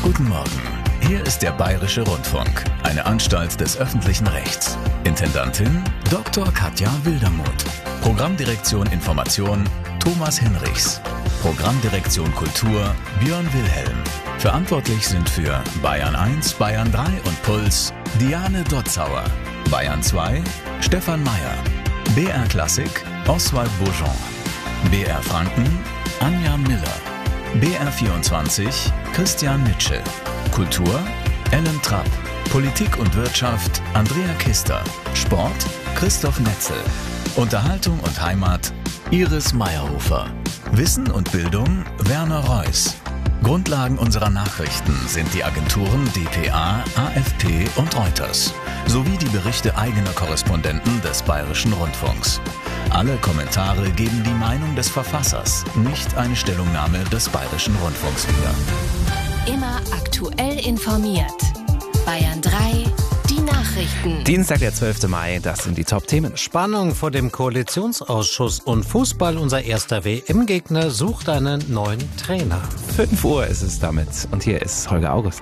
Guten Morgen. Hier ist der Bayerische Rundfunk, eine Anstalt des öffentlichen Rechts. Intendantin Dr. Katja Wildermuth. Programmdirektion Information Thomas Hinrichs. Programmdirektion Kultur Björn Wilhelm. Verantwortlich sind für Bayern 1, Bayern 3 und Puls Diane Dotzauer. Bayern 2 Stefan Meyer. BR Klassik Oswald Beaujean. BR Franken Anja Miller. BR 24 Christian Nitsche. Kultur Ellen Trapp. Politik und Wirtschaft Andrea Kister. Sport Christoph Netzel. Unterhaltung und Heimat Iris Meyerhofer. Wissen und Bildung Werner Reuss. Grundlagen unserer Nachrichten sind die Agenturen dpa, AFP und Reuters sowie die Berichte eigener Korrespondenten des Bayerischen Rundfunks. Alle Kommentare geben die Meinung des Verfassers, nicht eine Stellungnahme des Bayerischen Rundfunks wieder. Immer aktuell informiert. Bayern 3, die Nachrichten. Dienstag, der 12. Mai, das sind die Top-Themen. Spannung vor dem Koalitionsausschuss und Fußball, unser erster WM-Gegner, sucht einen neuen Trainer. 5 Uhr ist es damit und hier ist Holger August.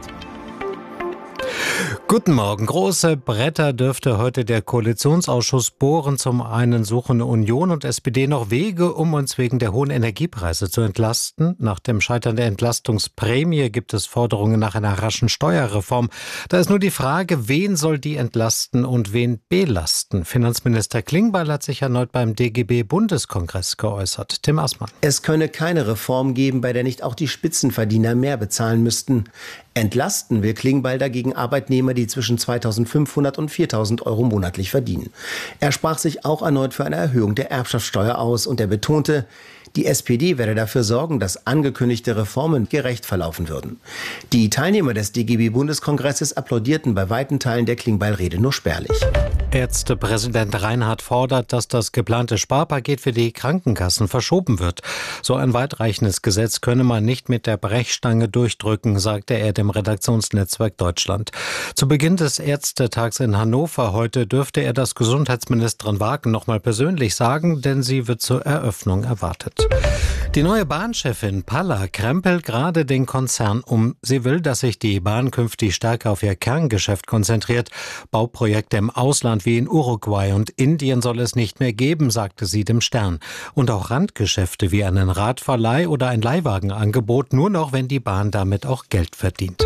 Guten Morgen. Große Bretter dürfte heute der Koalitionsausschuss bohren. Zum einen suchen Union und SPD noch Wege, um uns wegen der hohen Energiepreise zu entlasten. Nach dem Scheitern der Entlastungsprämie gibt es Forderungen nach einer raschen Steuerreform. Da ist nur die Frage, wen soll die entlasten und wen belasten? Finanzminister Klingbeil hat sich erneut beim DGB-Bundeskongress geäußert. Tim Assmann. Es könne keine Reform geben, bei der nicht auch die Spitzenverdiener mehr bezahlen müssten. Entlasten will Klingbeil dagegen Arbeitnehmer, die zwischen 2.500 und 4.000 Euro monatlich verdienen. Er sprach sich auch erneut für eine Erhöhung der Erbschaftssteuer aus und er betonte, die SPD werde dafür sorgen, dass angekündigte Reformen gerecht verlaufen würden. Die Teilnehmer des DGB-Bundeskongresses applaudierten bei weiten Teilen der Klingbeil-Rede nur spärlich. Ärztepräsident Reinhardt fordert, dass das geplante Sparpaket für die Krankenkassen verschoben wird. So ein weitreichendes Gesetz könne man nicht mit der Brechstange durchdrücken, sagte er dem Redaktionsnetzwerk Deutschland. Zu Beginn des Ärztetags in Hannover heute dürfte er das Gesundheitsministerin Wagen noch mal persönlich sagen, denn sie wird zur Eröffnung erwartet. Die neue Bahnchefin Palla krempelt gerade den Konzern um. Sie will, dass sich die Bahn künftig stärker auf ihr Kerngeschäft konzentriert. Bauprojekte im Ausland wie in Uruguay und Indien soll es nicht mehr geben, sagte sie dem Stern. Und auch Randgeschäfte wie einen Radverleih oder ein Leihwagenangebot, nur noch, wenn die Bahn damit auch Geld verdient.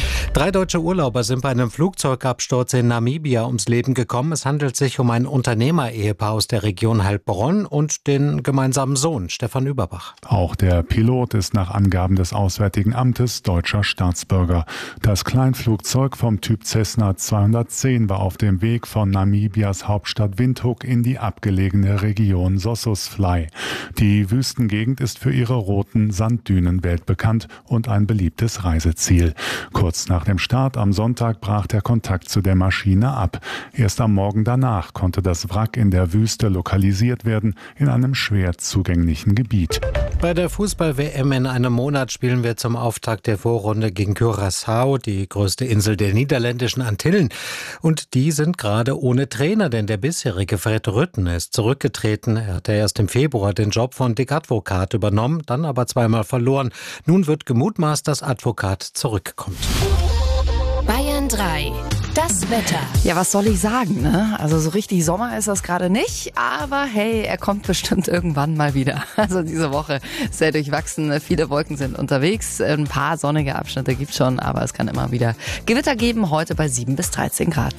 3 deutsche Urlauber sind bei einem Flugzeugabsturz in Namibia ums Leben gekommen. Es handelt sich um ein Unternehmer-Ehepaar aus der Region Heilbronn und den gemeinsamen Sohn, Stefan Überbach. Auch der Pilot ist nach Angaben des Auswärtigen Amtes deutscher Staatsbürger. Das Kleinflugzeug vom Typ Cessna 210 war auf dem Weg von Namibias Hauptstadt Windhoek in die abgelegene Region Sossusvlei. Die Wüstengegend ist für ihre roten Sanddünen weltbekannt und ein beliebtes Reiseziel. Kurz nach dem Start am Sonntag brach der Kontakt zu der Maschine ab. Erst am Morgen danach konnte das Wrack in der Wüste lokalisiert werden, in einem schwer zugänglichen Gebiet. Bei der Fußball-WM in einem Monat spielen wir zum Auftakt der Vorrunde gegen Curaçao, die größte Insel der niederländischen Antillen. Und die sind gerade ohne Trainer, denn der bisherige Fred Rutten ist zurückgetreten. Er hatte erst im Februar den Job von Dick Advocaat übernommen, dann aber zweimal verloren. Nun wird gemutmaßt, dass Advocaat zurückkommt. Bayern 3, das Wetter. Ja, was soll ich sagen, ne? Also so richtig Sommer ist das gerade nicht, aber hey, er kommt bestimmt irgendwann mal wieder. Also diese Woche sehr durchwachsen, viele Wolken sind unterwegs, ein paar sonnige Abschnitte gibt's schon, aber es kann immer wieder Gewitter geben, heute bei 7 bis 13 Grad.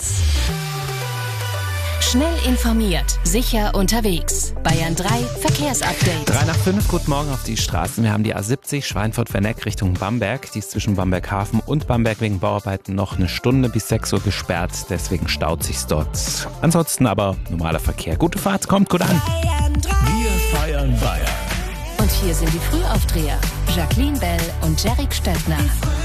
Schnell informiert, sicher unterwegs. Bayern 3 Verkehrsupdate. 3 nach 5, guten Morgen auf die Straßen. Wir haben die A70 Schweinfurt-Verneck Richtung Bamberg. Die ist zwischen Bamberg-Hafen und Bamberg wegen Bauarbeiten noch eine Stunde bis 6 Uhr gesperrt. Deswegen staut sich's dort. Ansonsten aber normaler Verkehr. Gute Fahrt, kommt gut an. Wir feiern Bayern. Und hier sind die Frühaufdreher. Jacqueline Bell und Jerick Stöckner.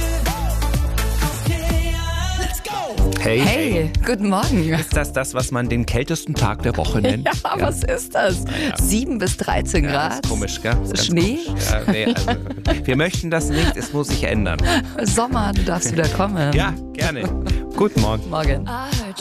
Hey, guten Morgen. Ist das, was man den kältesten Tag der Woche nennt? Ja, was ist das? Ja. 7 bis 13 Grad. Das ist komisch, gell? Ist Schnee? Komisch. Ja, nee, also, wir möchten das nicht, es muss sich ändern. Sommer, du darfst wieder kommen. Ja, gerne. Guten Morgen. Morgen.